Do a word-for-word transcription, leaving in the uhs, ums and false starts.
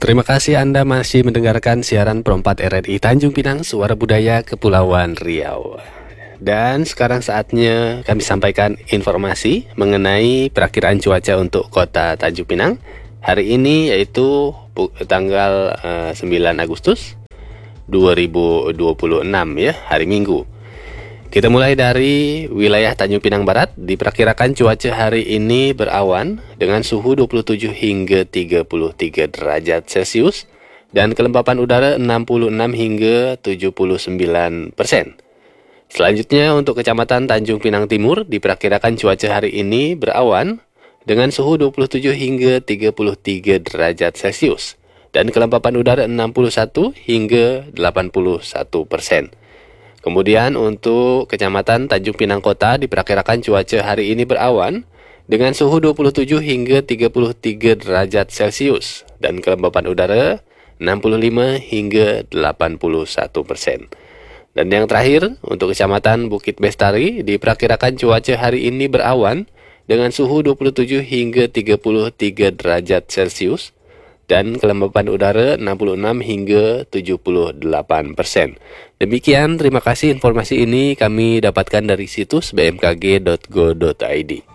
Terima kasih Anda masih mendengarkan siaran Pro empat R R I Tanjung Pinang, Suara Budaya Kepulauan Riau. Dan sekarang saatnya kami sampaikan informasi mengenai perakiraan cuaca untuk kota Tanjung Pinang hari ini, yaitu tanggal uh, sembilan Agustus dua ribu dua puluh enam ya, hari Minggu. Kita mulai dari wilayah Tanjung Pinang Barat. Diperkirakan cuaca hari ini berawan dengan suhu dua puluh tujuh hingga tiga puluh tiga derajat Celcius dan kelembapan udara enam puluh enam hingga tujuh puluh sembilan persen. Selanjutnya untuk Kecamatan Tanjung Pinang Timur, diperkirakan cuaca hari ini berawan dengan suhu dua puluh tujuh hingga tiga puluh tiga derajat Celcius dan kelembapan udara enam puluh satu hingga delapan puluh satu persen. Kemudian untuk Kecamatan Tanjung Pinang Kota, diperkirakan cuaca hari ini berawan dengan suhu dua puluh tujuh hingga tiga puluh tiga derajat Celcius dan kelembapan udara enam puluh lima hingga delapan puluh satu persen. Dan yang terakhir untuk Kecamatan Bukit Bestari, diperkirakan cuaca hari ini berawan dengan suhu dua puluh tujuh hingga tiga puluh tiga derajat Celcius dan kelembapan udara enam puluh enam hingga tujuh puluh delapan persen. Demikian, terima kasih informasi ini kami dapatkan dari situs b m k g dot go dot i d.